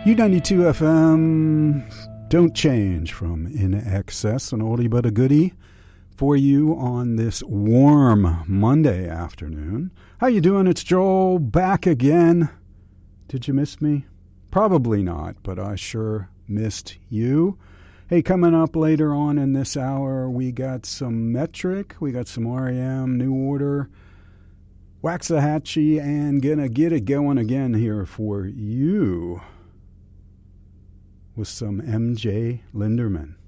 U92 FM, don't change from In Excess, an oldie but a goodie for you on this warm Monday afternoon. How you doing? It's Joel back again. Did you miss me? Probably not, but I sure missed you. Hey, coming up later on in this hour, we got some Metric, we got some R.E.M., New Order, Waxahachie, and gonna get it going again here for you with some MJ Linderman.